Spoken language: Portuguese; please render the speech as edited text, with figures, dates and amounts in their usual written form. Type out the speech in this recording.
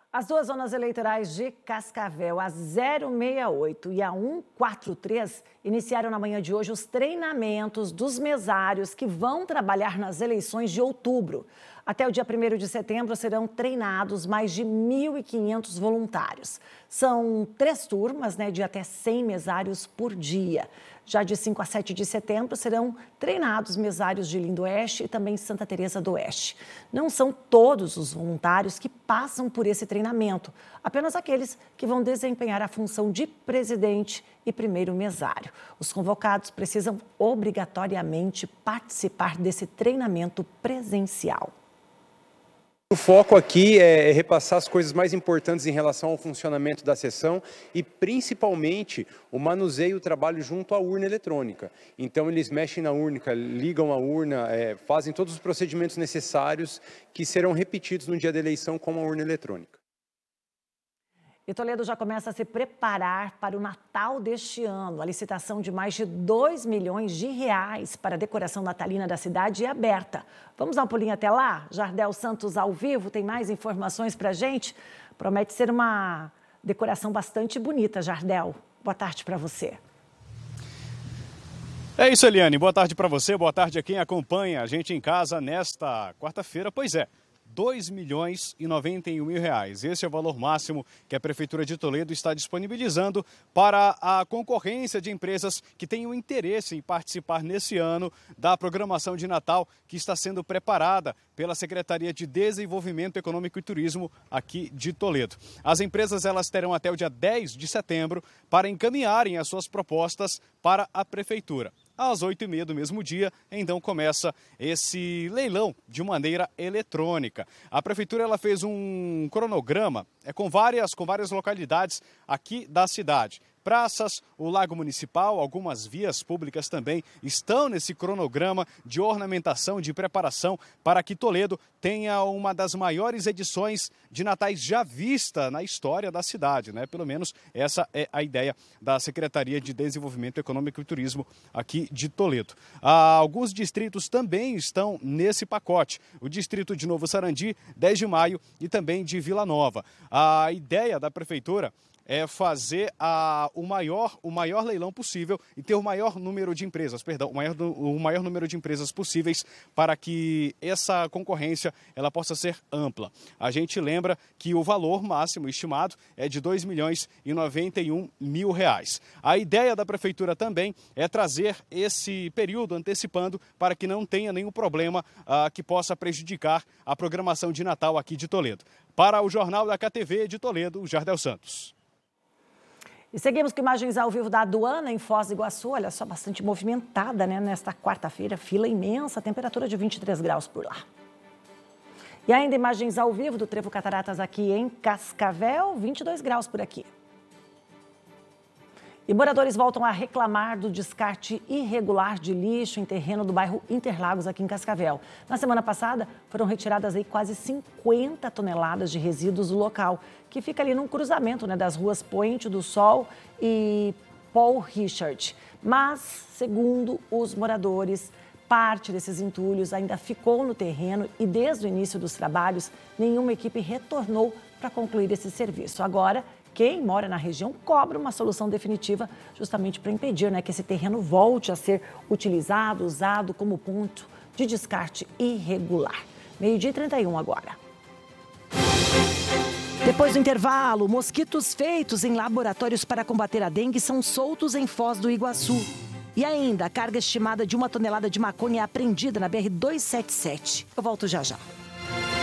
As duas zonas eleitorais de Cascavel, a 068 e a 143, iniciaram na manhã de hoje os treinamentos dos mesários que vão trabalhar nas eleições de outubro. Até o dia 1º de setembro serão treinados mais de 1.500 voluntários. São 3 turmas, de até 100 mesários por dia. Já de 5 a 7 de setembro serão treinados mesários de Lindoeste e também Santa Teresa do Oeste. Não são todos os voluntários que passam por esse treinamento, apenas aqueles que vão desempenhar a função de presidente e primeiro mesário. Os convocados precisam obrigatoriamente participar desse treinamento presencial. O foco aqui é repassar as coisas mais importantes em relação ao funcionamento da sessão e, principalmente, o manuseio e o trabalho junto à urna eletrônica. Então, eles mexem na urna, ligam a urna, fazem todos os procedimentos necessários que serão repetidos no dia da eleição com a urna eletrônica. E Toledo já começa a se preparar para o Natal deste ano. A licitação de mais de R$2 milhões para a decoração natalina da cidade é aberta. Vamos dar um pulinho até lá? Jardel Santos ao vivo tem mais informações para a gente. Promete ser uma decoração bastante bonita, Jardel. Boa tarde para você. É isso, Eliane. Boa tarde para você, boa tarde a quem acompanha a gente em casa nesta quarta-feira. Pois é. R$2.091.000. Esse é o valor máximo que a Prefeitura de Toledo está disponibilizando para a concorrência de empresas que tenham interesse em participar nesse ano da programação de Natal que está sendo preparada pela Secretaria de Desenvolvimento Econômico e Turismo aqui de Toledo. As empresas elas terão até o dia 10 de setembro para encaminharem as suas propostas para a Prefeitura. Às 8h30 do mesmo dia, então começa esse leilão de maneira eletrônica. A Prefeitura ela fez um cronograma com várias localidades aqui da cidade. Praças, o Lago Municipal, algumas vias públicas também estão nesse cronograma de ornamentação, de preparação para que Toledo tenha uma das maiores edições de natais já vista na história da cidade, Pelo menos essa é a ideia da Secretaria de Desenvolvimento Econômico e Turismo aqui de Toledo. Alguns distritos também estão nesse pacote. O distrito de Novo Sarandi, 10 de maio e também de Vila Nova. A ideia da Prefeitura é fazer o maior leilão possível e ter o maior número de empresas, o maior número de empresas possíveis para que essa concorrência ela possa ser ampla. A gente lembra que o valor máximo estimado é de R$2.091.000. A ideia da Prefeitura também é trazer esse período antecipando para que não tenha nenhum problema que possa prejudicar a programação de Natal aqui de Toledo. Para o Jornal da KTV de Toledo, Jardel Santos. E seguimos com imagens ao vivo da aduana em Foz do Iguaçu. Olha só, bastante movimentada, nesta quarta-feira. Fila imensa, temperatura de 23 graus por lá. E ainda imagens ao vivo do Trevo Cataratas aqui em Cascavel, 22 graus por aqui. E moradores voltam a reclamar do descarte irregular de lixo em terreno do bairro Interlagos, aqui em Cascavel. Na semana passada, foram retiradas quase 50 toneladas de resíduos do local, que fica ali num cruzamento das ruas Poente do Sol e Paul Richard. Mas, segundo os moradores, parte desses entulhos ainda ficou no terreno e desde o início dos trabalhos, nenhuma equipe retornou para concluir esse serviço. Agora, quem mora na região cobra uma solução definitiva justamente para impedir que esse terreno volte a ser utilizado, usado como ponto de descarte irregular. 12h31 agora. Depois do intervalo, mosquitos feitos em laboratórios para combater a dengue são soltos em Foz do Iguaçu. E ainda, a carga estimada de 1 tonelada de maconha é apreendida na BR-277. Eu volto já já.